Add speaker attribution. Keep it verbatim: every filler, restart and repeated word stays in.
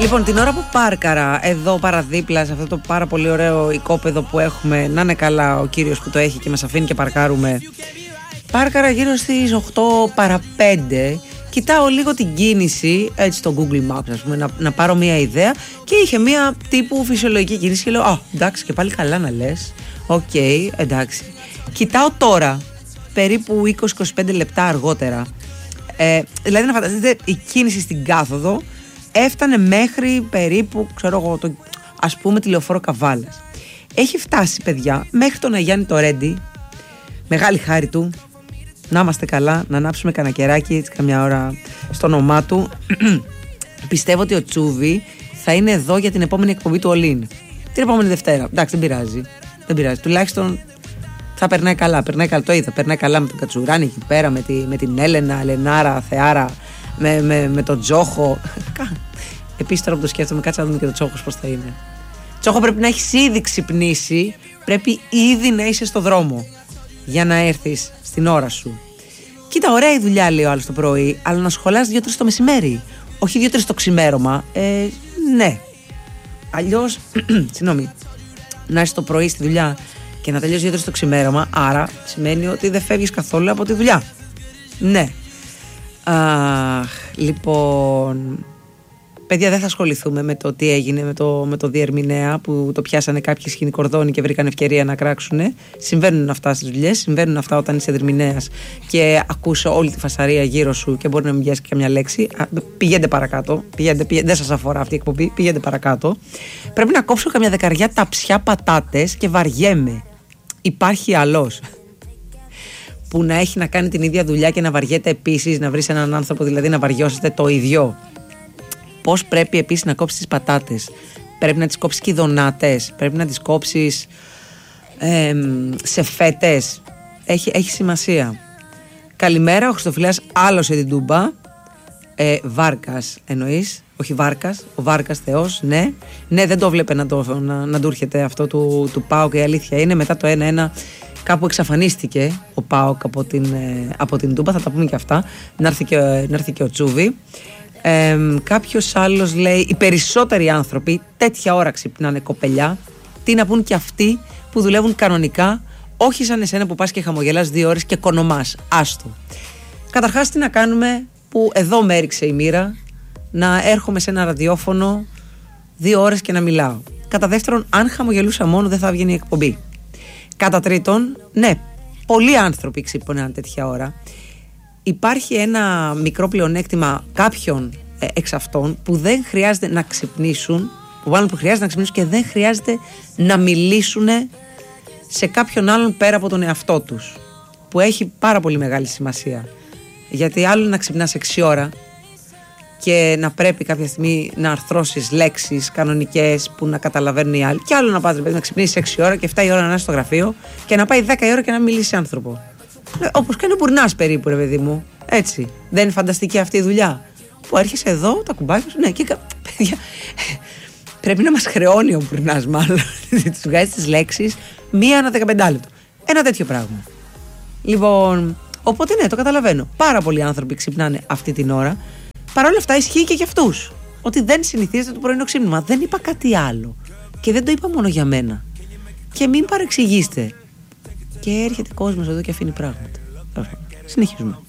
Speaker 1: Λοιπόν, την ώρα που πάρκαρα εδώ παραδίπλα σε αυτό το πάρα πολύ ωραίο οικόπεδο που έχουμε, να είναι καλά ο κύριος που το έχει και μας αφήνει και παρκάρουμε, πάρκαρα γύρω στις οκτώ παρά πέντε. Κοιτάω λίγο την κίνηση έτσι στο Google Maps, ας πούμε, να, να πάρω μια ιδέα, και είχε μια τύπου φυσιολογική κίνηση και λέω «Α, εντάξει, και πάλι καλά να λες, οκ, okay, εντάξει». Κοιτάω τώρα, περίπου είκοσι με είκοσι πέντε λεπτά αργότερα, ε, δηλαδή να φανταστείτε, η κίνηση στην κάθοδο έφτανε μέχρι περίπου, ξέρω εγώ, το, ας πούμε, τη Λεωφόρο Καβάλας. Έχει φτάσει, παιδιά, μέχρι τον Αγιάννη το Ρέντι, μεγάλη χάρη του. Να είμαστε καλά, να ανάψουμε κανένα κεράκι έτσι καμιά ώρα στο όνομά του. Πιστεύω ότι ο Τσούβι θα είναι εδώ για την επόμενη εκπομπή του Ολύν. Την επόμενη Δευτέρα. Εντάξει, δεν πειράζει. Δεν πειράζει. Τουλάχιστον θα περνάει καλά. Περνάει καλά, το είδα. Περνάει καλά με τον Κατσουράνη εκεί πέρα, με, τη, με την Έλενα, Ελενάρα, Θεάρα, με, με, με τον Τζόχο. Επίσης τώρα που το σκέφτομαι, κάτσε να δούμε και τον Τσόχο πώς θα είναι. Τσόχο, πρέπει να έχεις ήδη ξυπνήσει. Πρέπει ήδη να είσαι στο δρόμο για να έρθεις στην ώρα σου. Κοίτα, ωραία η δουλειά, λέει ο άλλος το πρωί, αλλά να σχολάς δύο τρεις το μεσημέρι. Όχι δύο τρεις το ξημέρωμα. Ε, ναι. Αλλιώς, συγγνώμη, να είσαι το πρωί στη δουλειά και να τελειώσει δύο τρεις το ξημέρωμα, άρα σημαίνει ότι δεν φεύγεις καθόλου από τη δουλειά. Ναι. Αχ, λοιπόν. Παιδιά, δεν θα ασχοληθούμε με το τι έγινε με το, με το διερμηνέα που το πιάσανε κάποιοι σκηνικορδόνοι και βρήκαν ευκαιρία να κράξουνε. Συμβαίνουν αυτά στις δουλειές, συμβαίνουν αυτά όταν είσαι διερμηνέας και ακούς όλη τη φασαρία γύρω σου και μπορεί να μην πιάσει και καμιά λέξη. Πηγαίνετε παρακάτω. Πηγαίνετε, πηγαίνετε, δεν σας αφορά αυτή η εκπομπή. Πηγαίνετε παρακάτω. Πρέπει να κόψω καμιά δεκαριά ταψιά πατάτες και βαριέμαι. Υπάρχει άλλος που να έχει να κάνει την ίδια δουλειά και να βαριέται επίσης, να βρεις έναν άνθρωπο δηλαδή να βαριώσετε το ίδιο? Πώς πρέπει επίσης να κόψεις τις πατάτες? Πρέπει να τις κόψεις κηδονάτες? Πρέπει να τις κόψεις ε, σε φέτες? Έχει, έχει σημασία. Καλημέρα, ο Χριστοφυλάς άλωσε την Τούμπα. ε, Βάρκας εννοείς? Όχι Βάρκας, ο Βάρκας Θεός, ναι. Ναι, δεν το βλέπε να, το, να, να του έρχεται αυτό του, του ΠΑΟΚ, και η αλήθεια είναι μετά το ένα ένα κάπου εξαφανίστηκε ο ΠΑΟΚ από την, ε, από την Τούμπα. Θα τα πούμε και αυτά. Να έρθει και, να έρθει και ο Τσούβι. Ε, κάποιος άλλος λέει: οι περισσότεροι άνθρωποι τέτοια ώρα ξυπνάνε, κοπελιά. Τι να πούν και αυτοί που δουλεύουν κανονικά, όχι σαν εσένα που πας και χαμογελάς δύο ώρες και κονομάς. Άστο. Καταρχάς, τι να κάνουμε που εδώ με έριξε η μοίρα να έρχομαι σε ένα ραδιόφωνο δύο ώρες και να μιλάω. Κατά δεύτερον, αν χαμογελούσα μόνο, δεν θα βγαίνει η εκπομπή. Κατά τρίτον, ναι, πολλοί άνθρωποι ξυπνάνε τέτοια ώρα. Υπάρχει ένα μικρό πλεονέκτημα κάποιων ε, εξ αυτών που δεν χρειάζεται να ξυπνήσουν, που μάλλον που χρειάζεται να ξυπνήσουν και δεν χρειάζεται να μιλήσουν σε κάποιον άλλον πέρα από τον εαυτό τους, που έχει πάρα πολύ μεγάλη σημασία. Γιατί άλλο να ξυπνάς έξι ώρα και να πρέπει κάποια στιγμή να αρθρώσεις λέξεις κανονικές που να καταλαβαίνουν οι άλλοι, και άλλο να πας να ξυπνήσεις έξι ώρα και εφτά η ώρα να είσαι στο γραφείο και να πάει δέκα η ώρα και να μιλήσει σε άνθρωπο. Όπως κάνει ο Μπουρνάς περίπου, ρε παιδί μου. Έτσι. Δεν είναι φανταστική αυτή η δουλειά? Που έρχεσαι εδώ, τα κουμπάκια σου. Ναι, και παιδιά, πρέπει να μας χρεώνει ο Μπουρνάς, μάλλον. Τους βγάζει τις λέξεις μία ανά δεκαπέντε λεπτό. Ένα τέτοιο πράγμα. Λοιπόν, οπότε ναι, το καταλαβαίνω. Πάρα πολλοί άνθρωποι ξυπνάνε αυτή την ώρα. Παρ' όλα αυτά ισχύει και για αυτούς. Ότι δεν συνηθίζεται το πρωινό ξύπνημα. Δεν είπα κάτι άλλο. Και δεν το είπα μόνο για μένα. Και μην παρεξηγήσετε. Και έρχεται κόσμος εδώ και αφήνει πράγματα. Συνεχίζουμε.